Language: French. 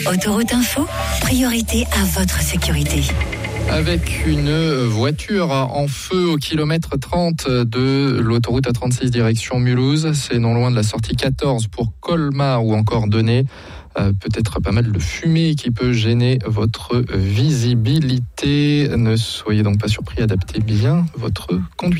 Autoroute Info, priorité à votre sécurité. Avec une voiture en feu au kilomètre 30 de l'autoroute A36 direction Mulhouse. C'est non loin de la sortie 14 pour Colmar ou encore Denay. Peut-être pas mal de fumée qui peut gêner votre visibilité. Ne soyez donc pas surpris, adaptez bien votre conduite.